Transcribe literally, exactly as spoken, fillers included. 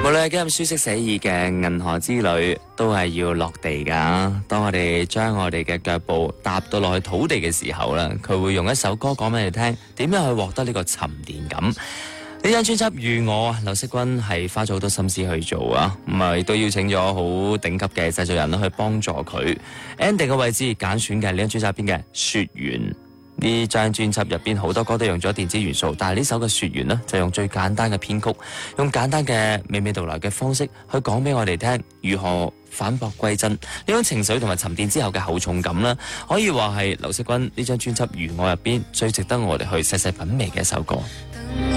無論係幾咁舒適寫意嘅銀河之旅，都係要落地噶。當我哋將我哋嘅腳步踏到落去土地嘅時候啦，佢會用一首歌講俾你聽，點樣去獲得呢個沉澱感。呢張專輯《與我》啊，劉惜君係花咗好多心思去做啊，咁啊亦都邀請咗好頂級嘅製作人去幫助佢。ending 嘅位置揀選嘅呢張專輯入邊嘅《雪緣》。呢張專輯入邊好多歌都用咗電子元素，但係呢首嘅《雪緣》呢，就用最簡單嘅編曲，用簡單嘅娓娓道來嘅方式去講俾我哋聽，如何反璞歸真。呢種情緒同埋沉澱之後嘅厚重感啦，可以話係劉惜君呢張專輯《與我》入邊最值得我哋去細細品味嘅一首歌。